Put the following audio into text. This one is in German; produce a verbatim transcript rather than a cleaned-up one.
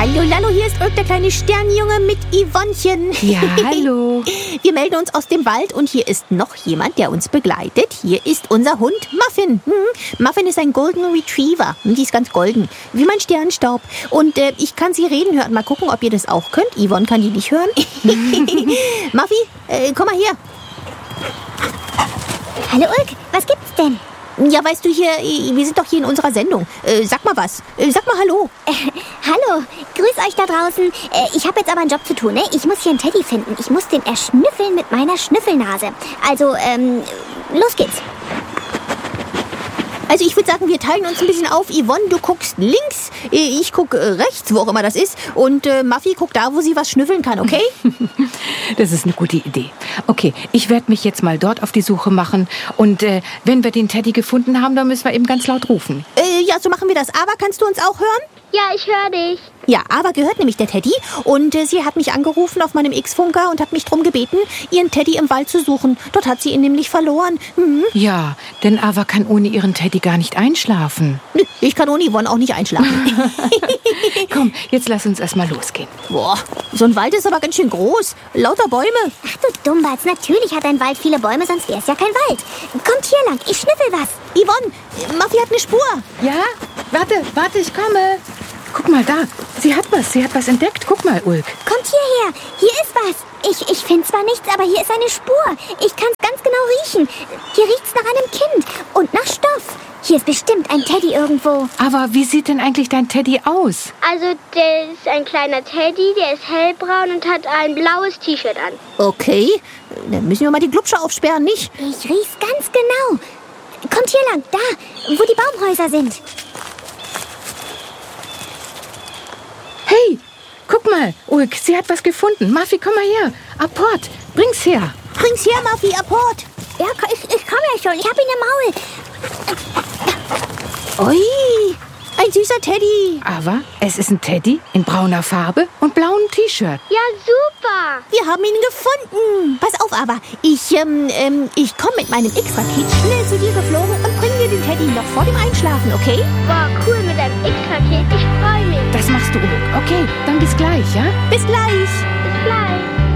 Hallo, Lalo, hier ist Ulk, der kleine Sternjunge mit Yvonnechen. Ja, hallo. Wir melden uns aus dem Wald und hier ist noch jemand, der uns begleitet. Hier ist unser Hund Muffin. Hm. Muffin ist ein Golden Retriever. Die ist ganz golden, wie mein Sternstaub. Und äh, ich kann sie reden hören. Mal gucken, ob ihr das auch könnt. Yvonne kann die nicht hören. Muffi, äh, komm mal her. Hallo Ulk, was gibt's denn? Ja, weißt du, hier, wir sind doch hier in unserer Sendung. Äh, sag mal was. Äh, sag mal Hallo. Äh, hallo, grüß euch da draußen. Äh, ich habe jetzt aber einen Job zu tun, ne? Ich muss hier einen Teddy finden. Ich muss den erschnüffeln mit meiner Schnüffelnase. Also, ähm, los geht's. Also ich würde sagen, wir teilen uns ein bisschen auf. Yvonne, du guckst links, ich gucke rechts, wo auch immer das ist. Und äh, Muffy guckt da, wo sie was schnüffeln kann, okay? Das ist eine gute Idee. Okay, ich werde mich jetzt mal dort auf die Suche machen. Und äh, wenn wir den Teddy gefunden haben, dann müssen wir eben ganz laut rufen. Äh, ja, so machen wir das. Aber kannst du uns auch hören? Ja, ich höre dich. Ja, aber gehört nämlich der Teddy. Und äh, sie hat mich angerufen auf meinem X-Funker und hat mich darum gebeten, ihren Teddy im Wald zu suchen. Dort hat sie ihn nämlich verloren. Mhm. Ja, denn Ava kann ohne ihren Teddy gar nicht einschlafen. Nö, ich kann ohne Yvonne auch nicht einschlafen. Komm, jetzt lass uns erst mal losgehen. Boah, so ein Wald ist aber ganz schön groß. Lauter Bäume. Ach du Dummbatz, natürlich hat ein Wald viele Bäume, sonst wäre es ja kein Wald. Kommt hier lang, ich schnüffel was. Yvonne, Muffy hat eine Spur. Ja? Warte, warte, ich komme. Guck mal da, sie hat was, sie hat was entdeckt. Guck mal, Ulk. Kommt hierher, hier ist was. Ich, ich finde zwar nichts, aber hier ist eine Spur. Ich kann es ganz genau riechen. Hier riecht's nach einem Kind und nach Stoff. Hier ist bestimmt ein Teddy irgendwo. Aber wie sieht denn eigentlich dein Teddy aus? Also, der ist ein kleiner Teddy, der ist hellbraun und hat ein blaues T-Shirt an. Okay, dann müssen wir mal die Glubsche aufsperren, nicht? Ich riech's ganz genau. Kommt hier lang, da, wo die Baumhäuser sind. Hey, guck mal, Ulk, sie hat was gefunden. Muffy, komm mal her. Apport, bring's her. Bring's her, Muffy, Apport. Ja, ich, ich komme ja schon, ich hab ihn im Maul. Ui, ein süßer Teddy. Aber es ist ein Teddy in brauner Farbe und blauem T-Shirt. Ja, super. Wir haben ihn gefunden. Pass auf, aber ich, ähm, ähm, ich komme mit meinem X-Paket schnell zu dir geflogen und bringe dir den Teddy noch vor dem Einschlafen, okay? Wow, cool mit einem X-Paket. Ich freue mich. Das machst du, Ulk. Okay, dann bis gleich, ja? Bis gleich. Bis gleich.